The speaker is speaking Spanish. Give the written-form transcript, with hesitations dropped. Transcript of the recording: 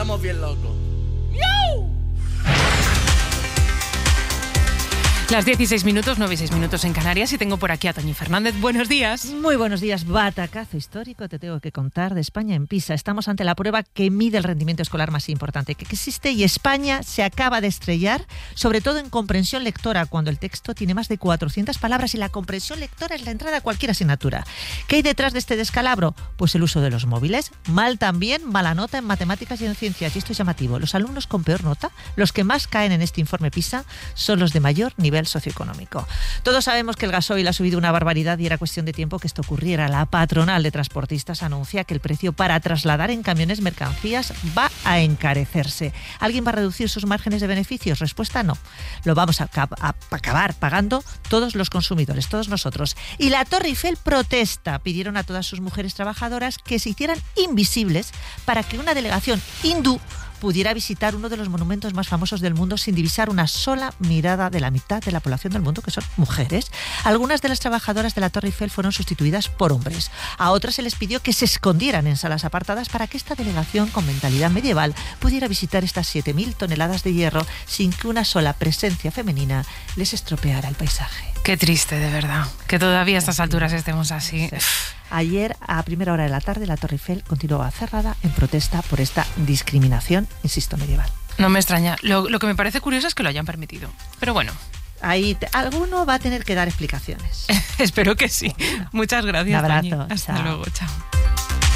estamos bien locos. ¡Miau! Las 16 minutos, 9 y 6 minutos en Canarias, y tengo por aquí a Toñi Fernández. Buenos días. Muy buenos días. Batacazo histórico te tengo que contar de España en PISA. Estamos ante la prueba que mide el rendimiento escolar más importante que existe, y España se acaba de estrellar, sobre todo en comprensión lectora, cuando el texto tiene más de 400 palabras y la comprensión lectora es la entrada a cualquier asignatura. ¿Qué hay detrás de este descalabro? Pues el uso de los móviles. Mal también, mala nota en matemáticas y en ciencias. Y esto es llamativo. Los alumnos con peor nota, los que más caen en este informe PISA, son los de mayor nivel socioeconómico. Todos sabemos que el gasoil ha subido una barbaridad y era cuestión de tiempo que esto ocurriera. La patronal de transportistas anuncia que el precio para trasladar en camiones mercancías va a encarecerse. ¿Alguien va a reducir sus márgenes de beneficios? Respuesta: no. Lo vamos a acabar pagando todos los consumidores, todos nosotros. Y la Torre Eiffel protesta. Pidieron a todas sus mujeres trabajadoras que se hicieran invisibles para que una delegación hindú pudiera visitar uno de los monumentos más famosos del mundo sin divisar una sola mirada de la mitad de la población del mundo, que son mujeres. Algunas de las trabajadoras de la Torre Eiffel fueron sustituidas por hombres. A otras se les pidió que se escondieran en salas apartadas para que esta delegación con mentalidad medieval pudiera visitar estas 7.000 toneladas de hierro sin que una sola presencia femenina les estropeara el paisaje. Qué triste, de verdad, que todavía a estas alturas estemos así. Sí. Ayer, a primera hora de la tarde, la Torre Eiffel continuaba cerrada en protesta por esta discriminación, insisto, medieval. No me extraña. Lo que me parece curioso es que lo hayan permitido. Pero bueno. Ahí alguno va a tener que dar explicaciones. Espero que sí. Muchas gracias, Un abrazo. Toñi. Hasta luego, chao.